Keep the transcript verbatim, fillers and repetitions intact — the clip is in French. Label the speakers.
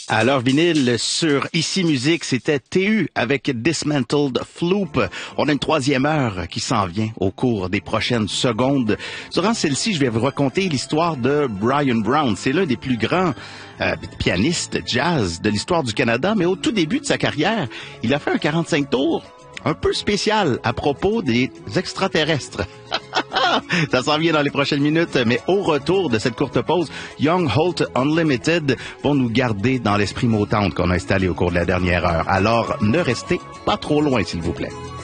Speaker 1: À l'heure vinyle sur Ici Musique, c'était T U avec Dismantled Floop. On a une troisième heure qui s'en vient au cours des prochaines secondes. Durant celle-ci, je vais vous raconter l'histoire de Brian Brown. C'est l'un des plus grands euh, pianistes jazz de l'histoire du Canada, mais au tout début de sa carrière, il a fait un quarante-cinq tours un peu spécial à propos des extraterrestres. Ça s'en vient dans les prochaines minutes, mais au retour de cette courte pause, Young Holt Unlimited vont nous garder dans l'esprit Motown qu'on a installé au cours de la dernière heure. Alors, ne restez pas trop loin, s'il vous plaît.